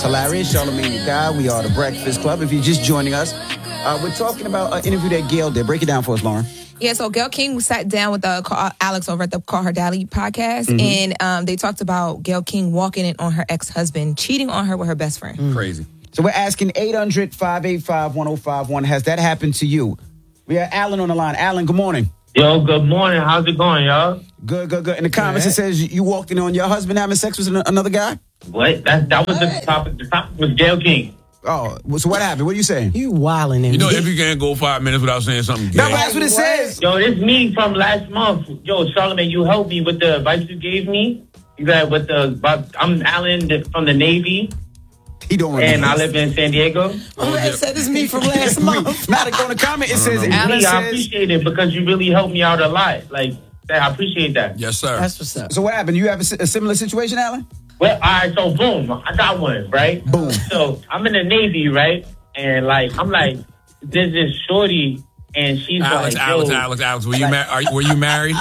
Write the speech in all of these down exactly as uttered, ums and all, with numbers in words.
Hilarious, Charlamagne the Guy. We are the Breakfast Club. If you're just joining us, uh, we're talking about an interview that Gayle did. Break it down for us, Lauren. Yeah, so Gayle King sat down with uh, Alex over at the Call Her Daddy podcast, mm-hmm. and um, they talked about Gayle King walking in on her ex-husband, cheating on her with her best friend. Mm. Crazy. So we're asking eight hundred, five eight five, one oh five one. Has that happened to you? We have Alan on the line. Alan, good morning. Yo, good morning. How's it going, y'all? Good, good, good. In the comments, yeah. It says you walked in on your husband having sex with another guy? What? That, that was the topic. The topic was Gayle King. Oh, so what happened? What are you saying? You wilding. You know, if you can't go five minutes without saying something. No, but that's what it says. Yo, this me from last month. Yo, Charlamagne, you helped me with the advice you gave me. You got with the. I'm Alan from the Navy. He don't remember. And I live in San Diego. Oh, that said it's me from last month. Now to go in the comment, it says Alan me, says. I appreciate it because you really helped me out a lot. Like, I appreciate that. Yes, sir. That's what's up. So what happened? You have a, a similar situation, Alan? Well, all right, so boom, I got one, right? Boom. So I'm in the Navy, right? And like, I'm like, there's this shorty, and she's Alex, like, Alex, yo, Alex, Alex, were you ma- are, were you married?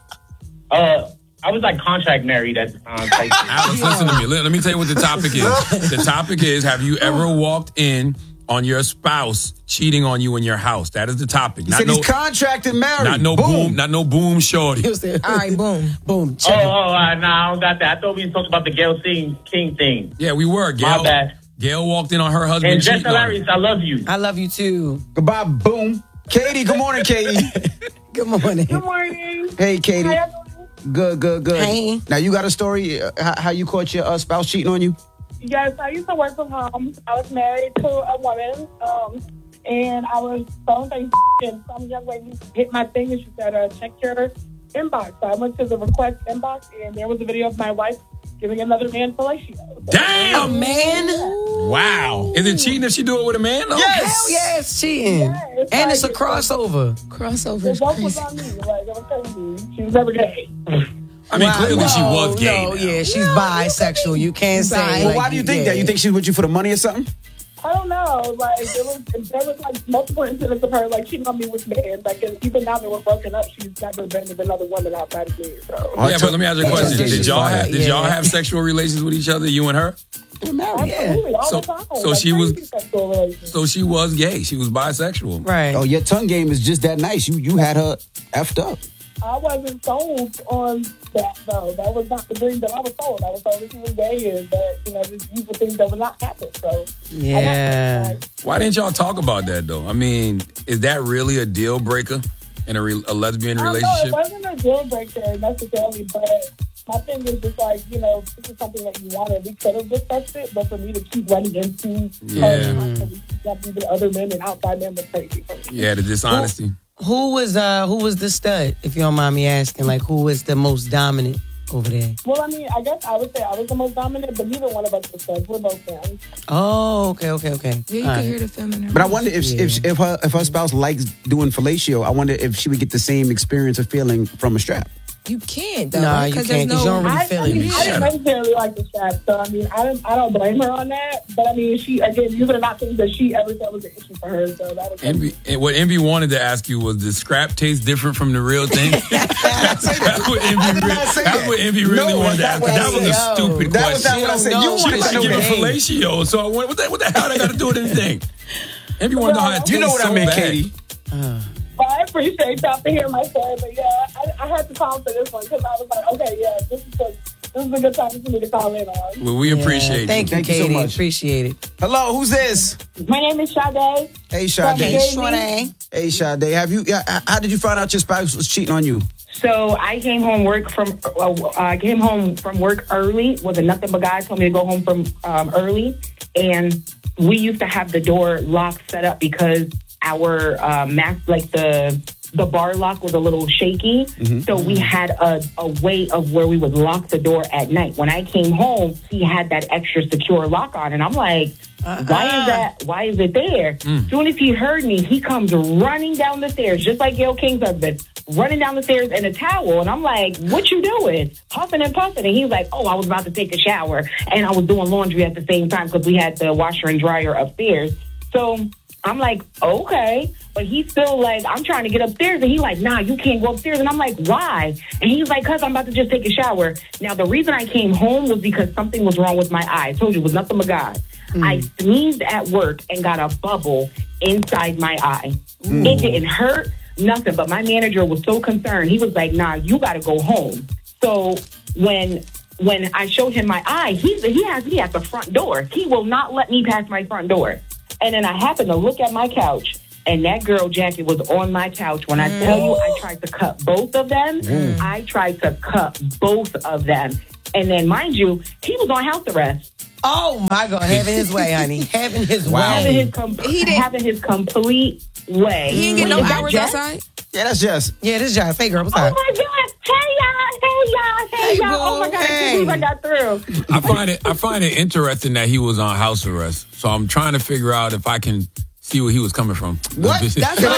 Uh, I was like contract married at the time. Like, Alex, listen to me. Let, let me tell you what the topic is. The topic is: have you ever walked in on your spouse cheating on you in your house? That is the topic. He said no, he's contracted married. Not no boom. boom not no boom shorty. All right, boom. Boom. Oh, oh, uh, nah, I don't got that. I thought we talked about the Gayle King thing. Yeah, we were. Gayle, My bad. Gayle walked in on her husband and cheating that's hilarious. I love you. I love you too. Goodbye, boom. Katie, good morning, Katie. Good morning. Good morning. Hey, Katie. Good, good, good. Hey. Now, you got a story uh, how, how you caught your uh, spouse cheating on you? Yes, I used to work from home. I was married to a woman, um, and I was phone things, and some young lady hit my thing, and she said, uh, check your inbox. So I went to the request inbox, and there was a video of my wife giving another man fellatio. So, Damn, a man! Wow. Is it cheating if she do it with a man, though? Yes. Hell yeah, it's cheating. Yeah, it's and like, it's a crossover. Crossover The is joke was crazy. on me. Like, it was crazy. She was never gay. I mean, Wow. clearly no, she was gay. No, now. yeah, she's bisexual. You can't say. Well, like, why do you think yeah. that? You think she's with you for the money or something? I don't know. Like, there was, there was like multiple incidents of her like cheating on me with men. Like, and even now that we're broken up, she's never been with another woman outside of me. So. Oh, Yeah, but let me ask you a question. Yeah, Did y'all yeah. have, did y'all have sexual relations with each other, you and her? They're married. Absolutely, all So- the time. so Like, she was- crazy sexual relations. So she was gay. She was bisexual. Right. Oh, your tongue game is just that nice. You you had her effed up. I wasn't sold on that, though. That was not the dream that I was sold. I was told that she was gay and that, you know, just these were things that would not happen. So, Yeah. I got, like, Why didn't y'all talk about that, though? I mean, is that really a deal breaker in a, re- a lesbian I don't know, relationship? it wasn't a deal breaker necessarily, but my thing is just like, you know, this is something that you wanted. We could have discussed it, but for me to keep running into Yeah. her, even other men and outside men was crazy for me. Yeah, the dishonesty. Who was uh who was the stud? If you don't mind me asking, like who was the most dominant over there? Well, I mean, I guess I would say I was the most dominant, but neither one of us was studs. We're both fans. Oh, okay, okay, okay. Yeah, you All can right. hear the feminine. But I wonder if Yeah. if if her if her spouse likes doing fellatio, I wonder if she would get the same experience or feeling from a strap. You can't, though. Nah, right? you 'Cause can't, there's 'cause you don't no... really I, feel I, it. mean, I didn't necessarily like the strap, so I mean, I don't, I don't blame her on that. But I mean, she again, these are not things that she ever said was an issue for her. So that was Envy, and what Envy wanted to ask you was, does scrap taste different from the real thing? that's, what Envy, re- that's what Envy really No, wanted to that's ask. not That what was I a said. stupid That was question. not what I said. No, You no, She wanted was to like, know give the a fellatio. So I went, what the, what the hell I got to do with anything? Envy wanted to know how it tastes You know what so I meant, bad. Katie. But I appreciate y'all for hearing my story. But yeah, I, I had to call for this one because I was like, okay, yeah, this is a, this is a good time for me to call in on. Well, we appreciate you. Thank you, Thank you so Katie. much. Appreciate it. Hello, who's this? My name is Sade. Hey, Sade. Hey, Hey, Hey, Sade. Have you? uh, How did you find out your spouse was cheating on you? So I came home work from. Uh, I came home from work early. Was a nothing but guy told me to go home from um, early, and we used to have the door lock set up because our uh, mask, like the the bar lock, was a little shaky. Mm-hmm. So we had a, a way of where we would lock the door at night. When I came home, he had that extra secure lock on, and I'm like, Uh-uh. why is that? Why is it there? Mm. Soon as he heard me, he comes running down the stairs, just like Gayle King's husband, running down the stairs in a towel. And I'm like, what you doing? Huffing and puffing. And he's like, oh, I was about to take a shower. And I was doing laundry at the same time because we had the washer and dryer upstairs. So I'm like, okay. But he's still like, I'm trying to get upstairs. And he's like, nah, you can't go upstairs. And I'm like, why? And he's like, because I'm about to just take a shower. Now, the reason I came home was because something was wrong with my eye. I told you, it was nothing but God. I sneezed at work and got a bubble inside my eye. Mm. It didn't hurt, nothing. But my manager was so concerned. He was like, nah, you got to go home. So when when I showed him my eye, he, he has me at the front door. He will not let me pass my front door. And then I happened to look at my couch, and that girl jacket was on my couch. When I tell you, I tried to cut both of them. Mm. I tried to cut both of them. And then, mind you, he was on house arrest. Oh, my God. Having his way, honey. Having his Wow. Having way. his, com- He didn't- having his complete way. He didn't get When no you got hours Jess- outside. Yeah, that's just. Yeah, this Josh. Hey, girl, what's Oh up? my God! Hey y'all! Hey y'all! Hey Hey, y'all! Oh my boo. God! I Hey. can't believe I got through. I find it I find it interesting that he was on house arrest. So I'm trying to figure out if I can see where he was coming from. What? That's That's what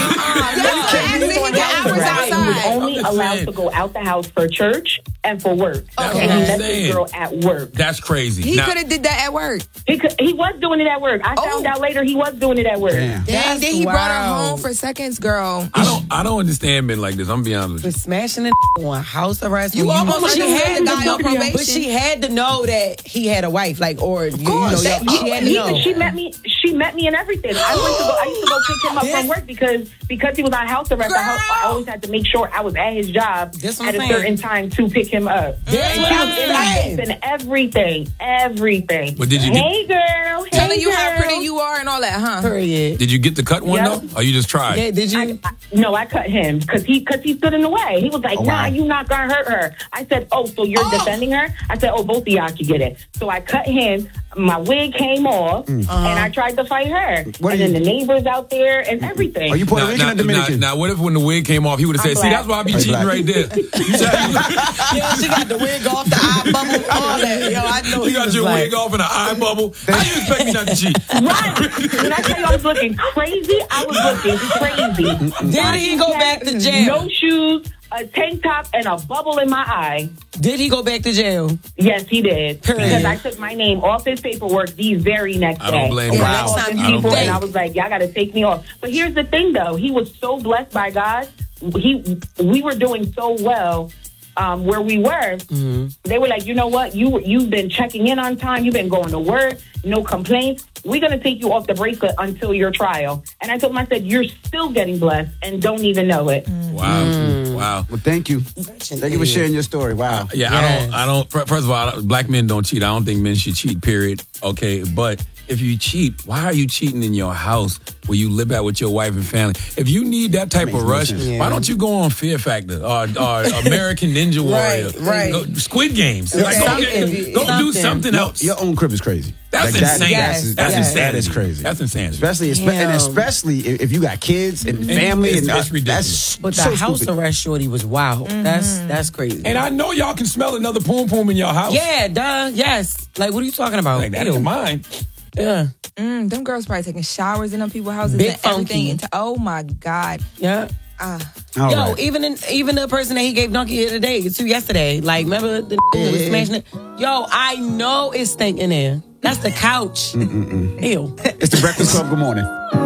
happened. He got hours Right. He was outside. only I'm just allowed saying. to go out the house for church and for work. That's And what he I'm left saying. this girl at work. That's crazy. He Now- could have did that at work. He could, he was doing it at work. I found Oh. out later he was doing it at work. Damn. Dang, That's then he brought her wild. home for seconds, girl. I don't I don't understand men like this. I'm gonna be honest For with you. smashing the on house arrest. You when almost but she understood had the to guy know- on probation. But she had to know that he had a wife, like, or you, you know, course. y'all- she had to He- know. she met me. She met me and everything. I went to go. I used to go pick him up This- from work because because he was on house arrest. I, ho- I always had to make sure I was at his job This what at I'm a saying. certain time to pick him up. This And what she I'm was in my saying. face and everything, everything. But did you get- Hey girl, hey Telling you how girl. pretty you are and all that, huh? Period. Did you get the cut one Yeah. though? Or you just tried? Yeah, did you? I, I, no, I cut him because he because he stood in the way. He was like, Oh, "Nah, wow. you not gonna hurt her." I said, "Oh, so you're defending her?" I said, "Oh, both of y'all can get it." So I cut him. My wig came off, and I tried to fight her. Mm. What and are then you- the neighbors out there and everything. Are you Puerto Now, Rican now, or Dominican? now, now, what if when the wig came off, he would have said, I'm "See, black. that's why I be Are you cheating black? right there." You said, Yeah, she got the wig off, the eye bubble, all that. Yo, I know you he got was your like, wig off and an eye bubble. How you expect me not to cheat? Right. When I tell you I was looking crazy, I was looking crazy. Did he go back to jail? No shoes, a tank top, and a bubble in my eye. Did he go back to jail? Yes, he did. Period. Because I took my name off his paperwork the very next day. I don't blame And you. I Wow. called Next them time you people think. and I was like, y'all got to take me off. But here's the thing, though. He was so blessed by God. He, we were doing so well. Um, where we were, they were like, you know what? You you've been checking in on time. You've been going to work. No complaints. We're gonna take you off the bracelet until your trial. And I told him, I said, you're still getting blessed and don't even know it. Wow, wow. Well, thank you. Thank you for sharing your story. Wow. Yeah, I don't. I don't. fir- First of all, I don't- black men don't cheat. I don't think men should cheat. Period. Okay, but if you cheat, why are you cheating in your house where you live out with your wife and family? If you need that type Makes of no rush, sense. why don't you go on Fear Factor or, or American Ninja Warrior? Right, right. Go- Squid Games. Like, go Something. get- go do Something. something else. Your own crib is crazy. That's Like, that- insane. Yes, That's, That's yes. insanity. That is crazy. That's insanity. Especially, espe- and Damn. especially if, if you got kids and family, It's- and uh, it's ridiculous. that's But the so house stupid. arrest shorty was wild. That's that's crazy. And I know y'all can smell another poom poom in your house. yeah, duh, yes. Like, what are you talking about? Like that Ew. is mine. Yeah, Mm, them girls probably taking showers in them people's houses Big and everything. funky. Into, oh my God. yeah. All Yo, right. even in, even the person that he gave donkey here today, to yesterday, like, remember the that was smashing it? Yo, I know it's stinking there. That's the couch. Ew. It's the Breakfast Club. Good morning.